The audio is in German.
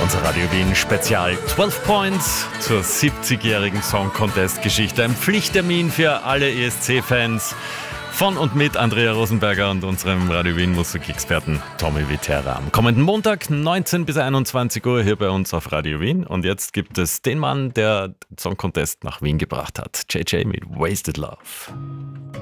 Unser Radio Wien Spezial 12 Points zur 70-jährigen Song Contest Geschichte. Ein Pflichttermin für alle ESC-Fans von und mit Andrea Rosenberger und unserem Radio Wien Musikexperten Tommy Viterra. Am kommenden Montag 19 bis 21 Uhr hier bei uns auf Radio Wien. Und jetzt gibt es den Mann, der den Song Contest nach Wien gebracht hat. JJ mit Wasted Love.